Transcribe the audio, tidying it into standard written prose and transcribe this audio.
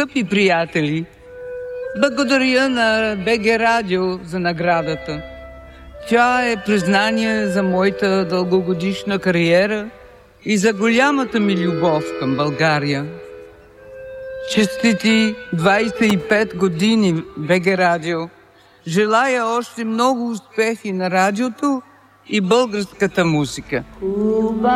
скъпи приятели, благодаря на БГ Радио за наградата. Тя е признание за моята дългогодишна кариера и за голямата ми любов към България. Честити 25 години БГ Радио. Желая още много успехи на радиото и българската музика.